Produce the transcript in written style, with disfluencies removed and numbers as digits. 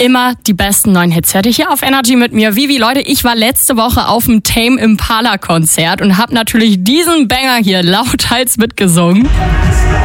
Immer die besten neuen Hits hört ihr hier auf Energy mit mir. Vivi, Leute, ich war letzte Woche auf dem Tame Impala Konzert und habe natürlich diesen Banger hier lauthals mitgesungen.